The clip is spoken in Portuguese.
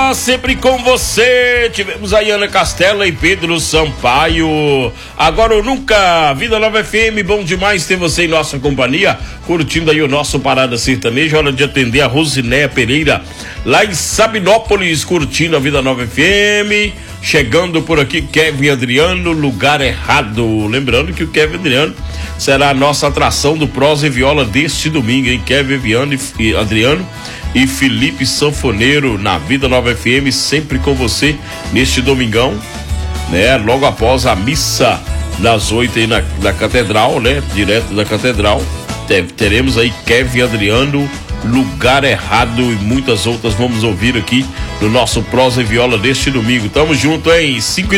Viola sempre com você. Tivemos aí Ana Castela e Pedro Sampaio. Agora ou nunca, Vida Nova FM, bom demais ter você em nossa companhia, curtindo aí o nosso Parada Sertaneja. Hora de atender a Rosinéia Pereira, lá em Sabinópolis, curtindo a Vida Nova FM. Chegando por aqui, Kevin Adriano, Lugar Errado. Lembrando que o Kevin Adriano será a nossa atração do Prosa e Viola deste domingo, hein? Kevin Adriano e Felipe Sanfoneiro na Vida Nova FM, sempre com você neste domingão, né? Logo após a missa das 8 aí na Catedral, né? Direto da Catedral, teremos aí Kevin Adriano, Lugar Errado e muitas outras vamos ouvir aqui no nosso Prosa e Viola deste domingo. Tamo junto, hein? 5